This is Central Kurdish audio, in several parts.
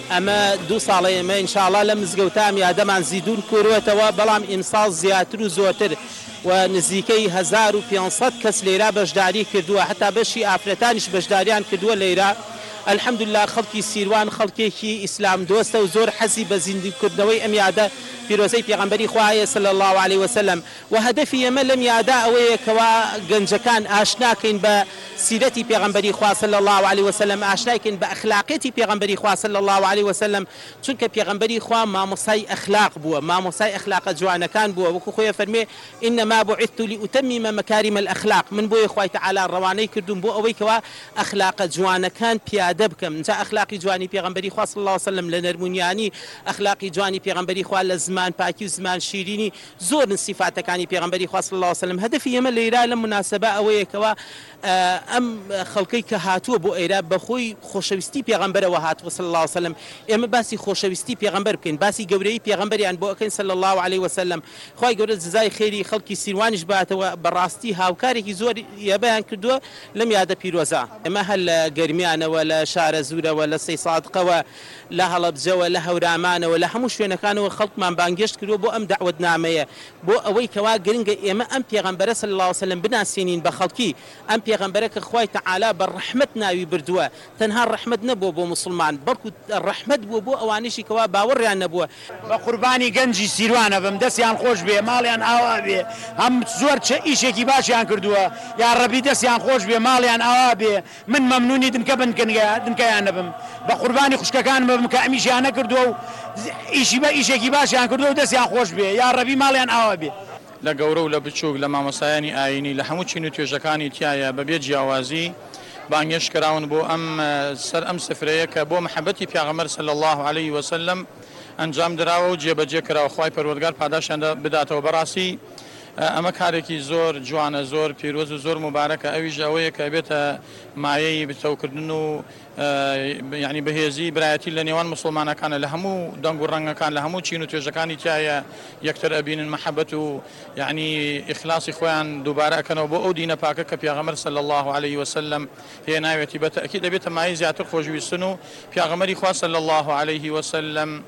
ئەمە 2 ساڵی ئێمە ئینشاءڵڵا لە مزگەوتام یادەمان زیدون کۆرۆتەوە بەڵام ئیمساڵ زیاتر و زۆرتر و نزیکەی 1500 کەس لێرا بەشداری کردووە هەتا بەشی ئافرەتانیش بەشداریان کردووە لێرا الحەمدوللا خەڵکی سیروان خەڵکێکی ئیسلام دۆستە و زۆر حەزی بە زیندوکردنەوەی ئەم یادە پیرۆزەی پێغەمبەری خوایە صلی الله عليه وسلم و هەدەفی ئێمە لەم یادا ئەوەیە کەوا گەنجەکان ئاشناکەین بە سیرەتی پێغەمبەری خوا صلی الله عليه وسلم ئاشناکەین بە ئەخلاقیەتی پێغەمبەری خوا صلی الله عليه وسلم چونکە پێغەمبەری خوا مامۆسای ئەخلاق بووە مامۆسای ئەخلاقە جوانەکان بووە وەکو خۆی فەرمێ ئینەما بوعثت لأتمم مەکارم الأخلاق من بۆیە خوای تەعالی ڕەوانەی کردوم بۆ ئەوەی کەوا ئەخلاقە جوانەکان پیادە بکەم جا ئەخلاقی جوانی پێغەمبەری خوا صلی الله عليه وسلم لە نەرمونیانی ئەخلاقی جوانی پێغەمبەری خوا لە زمان پاکی و زمان شیرینی زۆر صفاتەکانی پێغەمبەری خوا صلی الله عليه وسلم هەدەفی ئێمە لێرا لە مناسبە ئەوەیە کەوا ئەم خەڵکەی کە هاتووە بۆ ئێرە بەخۆی خۆشەویستی پێغەمبەرەوە هاتووە صلی الله عليه وسلم ئێمە باسی خۆشەویستی پێغەمبەر بکەین باسی گەورەی پێغەمبەریان بۆ ئەکەین صلی الله عليه وسلم خوای گەورە جزای خێری خەڵکی سیروانیش باتەوە بەڕاستی هاوکارێکی زۆر یابیان کردووە لەم یادە پیرۆزە ئێمە هەر لە گەرمیانەوە لە شارە زورەوە لە سەی سادقەوە لە هەڵەبجەوە لە هەورامانەوە لە هەموو شوێنەکانەوە خەڵکمان بانگێشت کردووە بۆ ئەم دعوەتنامەیە بۆ ئەوەی کەوا گرنگە ئێمە ئەم پێغەمبەرە صلی الله عليه وسلم بناسێنین بە خەڵکی ئەم پێغەمبەرە کە خوای تەعالی بە ڕەحمەت ناوی بردووە تەنها ڕەحمەت نەبووە بۆ مسلمان بەڵکو ڕەحمەت بووە بۆ ئەوانشی کەوا باوەڕیان نەبووە بە قوربانی گەنجی سیروانە بم دەستیان خۆش بێ ماڵیان ئاوا بێ هەم زۆر ئیشێکی باشیان کردووە یا ڕەبی دەستیان خۆش بێ ماڵیان ئاوا بێ من مەمنونی دنکە دنکەیان نەبم بە قوربانی خوشکەکان بم کە ئەمیشیان نەکردووە و ئیشێکی باشیان کردووە و دەستیان خۆش بێ یا ڕەبی ماڵیان ئاوا بێ لە گەورە و لە بچووک لە مامۆسایانی ئاینی لە هەموو چین و توێژەکانی تایە بەبێ جیاوازی بانگێش کراون بۆ سەر ئەم سفرەیە کە بۆ محەبەتی پێغەمبەر صلی الله عليه وسلم ئەنجام دراوە و جێبەجێ کراوە خوای پەروەردگار پاداشیان بداتەوە بەڕاستی ئەمە کارێکی زۆر جوانە زۆر پیرۆز و زۆر مبارەکە ئەویش ئەوەیە کە بێتە مایەی بتەوکردن و یعنی بەهێزی برایەتی لە نێوان مسلمانەکانە لە هەموو دەنگ و ڕەنگەکان لە هەموو چین و توێژەکانی تایە یەکتر ئەبینن محەبەت و یعنی ئیخلاسی خۆیان دووبارە ئەکەنەوە بۆ ئەو دینە پاکە کە پێغەمبەر صلی الله عليه وسلم هێناوێتی بەتەئکید دەبێتە مایەی زیاتر خۆشویستن و پێغەمبەری خوا صلی الله عليه وسلم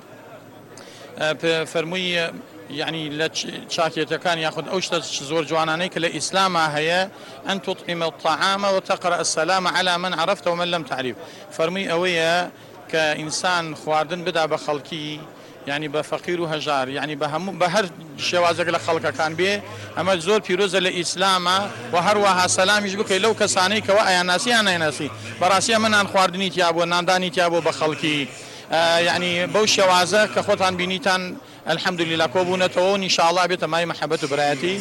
فەرمووی يعني لا شاكية كان ياخذ أوشتة زور جواناني كلا إسلام هي أن تطعم الطعام وتقرأ السلام على من عرفت ومن لم تعرف فرمي أويا كإنسان خواردن بدأ بخلقي يعني بفقير وهجار يعني بهر شوازك لخلقه كان به أما زور بيروز الإسلام وهروها سلام يجبك لو كساني كوا ناسي أنا ناسي براسي من أن خواردني تيابو نانداني تيابو بخلقي يعني بو شوازه كخوتان بينيتان الحمد لله كوبونة وإن شاء الله بيت ماي محبة براتي